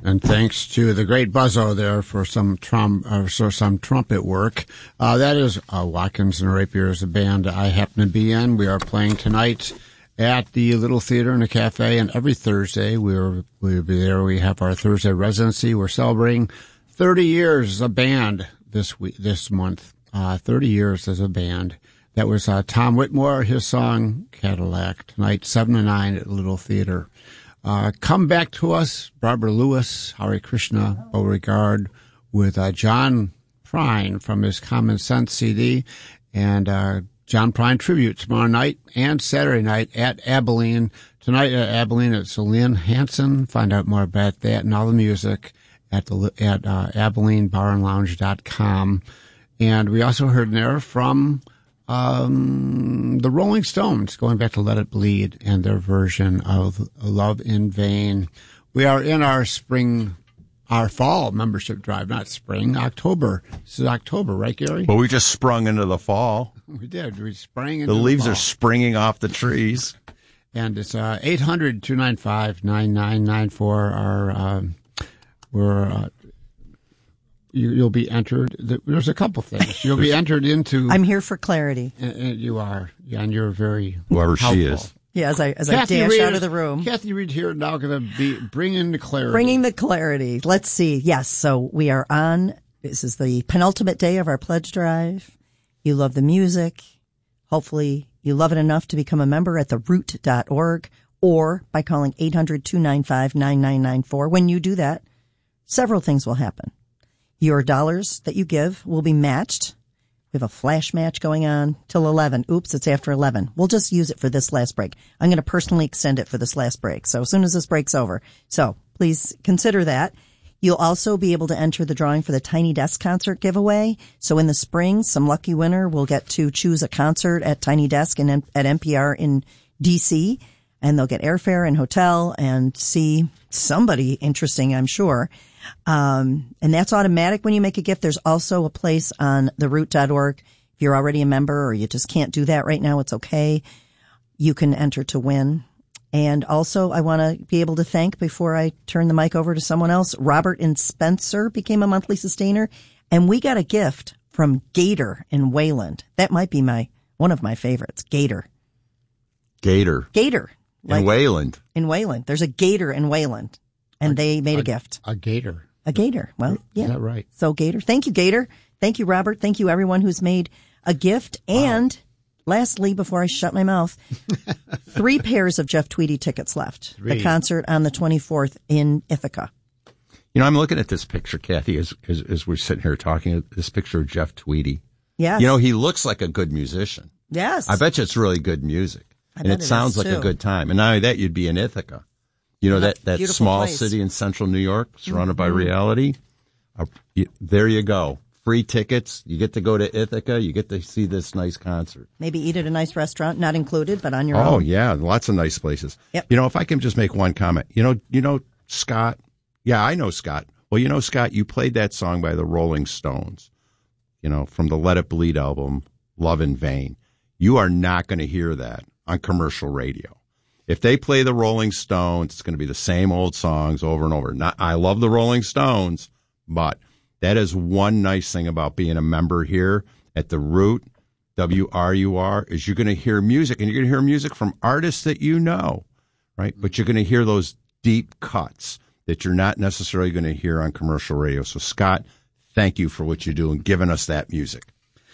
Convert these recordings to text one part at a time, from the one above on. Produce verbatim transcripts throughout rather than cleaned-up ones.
And thanks to the great Buzzo there for some trum, uh, for some trumpet work. Uh, that is uh, Watkins and Rapier, the band I happen to be in. We are playing tonight at the Little Theater and a Cafe, and every Thursday we're, we'll be there. We have our Thursday residency. We're celebrating thirty years as a band this week, this month. Uh, thirty years as a band. That was uh, Tom Whitmore, his song Cadillac, tonight, seven to nine at the Little Theater. Uh, come back to us, Barbara Lewis, Hare Krishna, Beauregard, with uh, John Prine from his Common Sense C D, and uh, John Prine tribute tomorrow night and Saturday night at Abilene. Tonight at Abilene, it's Lynn Hanson. Find out more about that and all the music at the at uh, Abilene Bar and Lounge dot com. And we also heard there from Um, the Rolling Stones, going back to Let It Bleed and their version of Love in Vain. We are in our spring, our fall membership drive, not spring, October. This is October, right, Gary? Well, we just sprung into the fall. We did. We sprang into the the leaves fall. are springing off the trees. And it's uh, eight hundred, two nine five, nine nine nine four. Our, um, we're, uh, You, you'll be entered. There's a couple things. You'll be entered into. I'm here for clarity. And, and you are, yeah, and you're very whoever helpful. she is. Yeah, as I as Kathy I dash Reed out is, of the room. Kathy Reed here now going to be bringing the clarity. Bringing the clarity. Let's see. Yes, so we are on. This is the penultimate day of our pledge drive. You love the music. Hopefully, you love it enough to become a member at the root dot org or by calling eight hundred, two nine five, nine nine nine four. When you do that, several things will happen. Your dollars that you give will be matched. We have a flash match going on till eleven. Oops, it's after eleven. We'll just use it for this last break. I'm going to personally extend it for this last break. So as soon as this break's over. So please consider that. You'll also be able to enter the drawing for the Tiny Desk concert giveaway. So in the spring, some lucky winner will get to choose a concert at Tiny Desk and at N P R in D C. And they'll get airfare and hotel and see somebody interesting, I'm sure. Um, and that's automatic when you make a gift. There's also a place on the root dot org. If you're already a member or you just can't do that right now, it's okay. You can enter to win. And also I want to be able to thank, before I turn the mic over to someone else, Robert and Spencer became a monthly sustainer, and we got a gift from Gator in Wayland. That might be my, one of my favorites. Gator. Gator. Gator. Like, in Wayland. In Wayland. There's a Gator in Wayland. And a, they made a, a gift. A gator. A gator. Well, yeah. Is that right? So Gator. Thank you, Gator. Thank you, Robert. Thank you, everyone who's made a gift. And wow. Lastly, before I shut my mouth, three pairs of Jeff Tweedy tickets left. Three. The concert on the twenty-fourth in Ithaca. You know, I'm looking at this picture, Kathy, as, as, as we're sitting here talking, this picture of Jeff Tweedy. Yes. You know, he looks like a good musician. Yes. I bet you it's really good music. I and it, it sounds like too. a good time. And not only that, you'd be in Ithaca. You know, that, that Beautiful small place. city in central New York, surrounded mm-hmm. by reality. Uh, you, there you go. Free tickets. You get to go to Ithaca. You get to see this nice concert. Maybe eat at a nice restaurant, not included, but on your oh, own. Oh, yeah. Lots of nice places. Yep. You know, if I can just make one comment. You know, you know, Scott. Yeah, I know Scott. Well, you know, Scott, you played that song by the Rolling Stones, you know, from the Let It Bleed album, Love in Vain. You are not going to hear that on commercial radio. If they play the Rolling Stones, it's going to be the same old songs over and over. Not, I love the Rolling Stones, but that is one nice thing about being a member here at the Root, W R U R, is you're going to hear music, and you're going to hear music from artists that you know, right? But you're going to hear those deep cuts that you're not necessarily going to hear on commercial radio. So, Scott, thank you for what you do and giving us that music.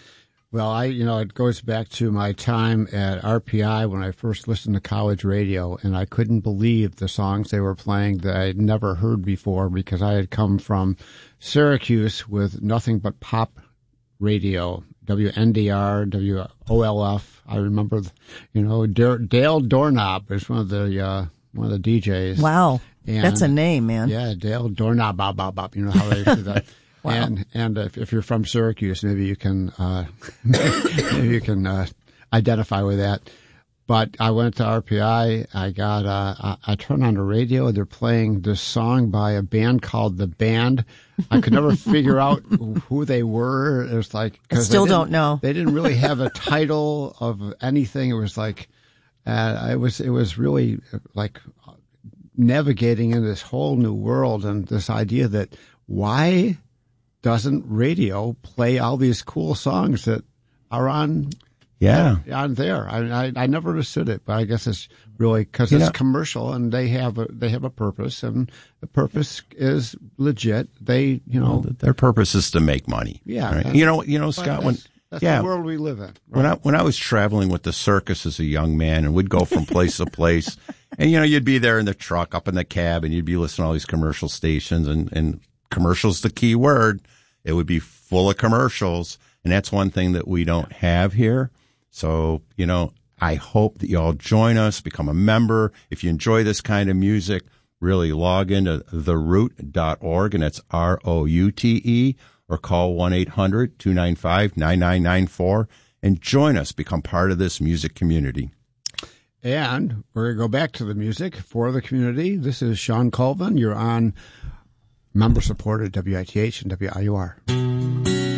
Well, I, you know, it goes back to my time at R P I when I first listened to college radio, and I couldn't believe the songs they were playing that I had never heard before, because I had come from Syracuse with nothing but pop radio, W N D R, W O L F. I remember, you know, Dale Doorknob is one of the uh, one of the D Js. Wow, and, that's a name, man. Yeah, Dale Doorknob, bop, bop, bop. You know how they do that. Wow. And and if, if you're from Syracuse, maybe you can uh, maybe you can uh, identify with that. But I went to R P I. I got uh, I, I turned on the radio. They're playing this song by a band called The Band. I could never figure out who they were. It was like, I still don't know. They didn't really have a title of anything. It was like uh, it was it was really like navigating in this whole new world, and this idea that why doesn't radio play all these cool songs that are on Yeah. on there? I, I I never understood it, but I guess it's really because You it's know- commercial and they have a they have a purpose, and the purpose is legit. They you know Their purpose is to make money. Yeah, right? and- You know, you know, but Scott. When that's, that's yeah, the world we live in. when I when I was traveling with the circus as a young man, and we'd go from place to place, and you know, you'd be there in the truck, up in the cab, and you'd be listening to all these commercial stations, and and commercials the key word. It would be full of commercials, and that's one thing that we don't have here. So, you know, I hope that you all join us, become a member. If you enjoy this kind of music, really log into the root dot org, and it's R O U T E, or call one eight hundred two nine five nine nine nine four and join us, become part of this music community. And we're going to go back to the music for the community. This is Sean Colvin. You're on member supported W I T H and W I U R.